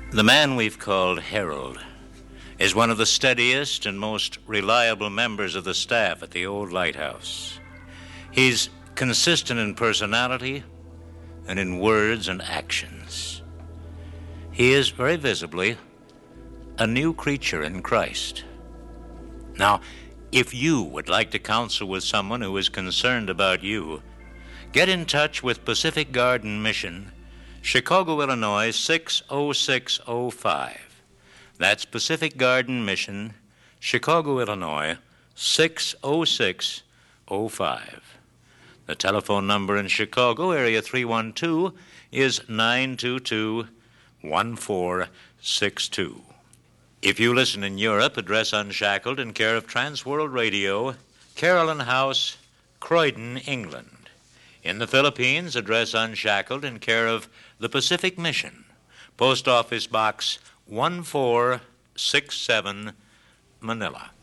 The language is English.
The man we've called Harold is one of the steadiest and most reliable members of the staff at the old lighthouse. He's consistent in personality and in words and actions. He is very visibly a new creature in Christ. Now, if you would like to counsel with someone who is concerned about you, get in touch with Pacific Garden Mission, Chicago, Illinois 60605. That's Pacific Garden Mission, Chicago, Illinois 60605. The telephone number in Chicago, area 312, is 922-1462. If you listen in Europe, address Unshackled in care of Transworld Radio, Carolyn House, Croydon, England. In the Philippines, address Unshackled in care of the Pacific Mission, Post Office Box 1467, Manila.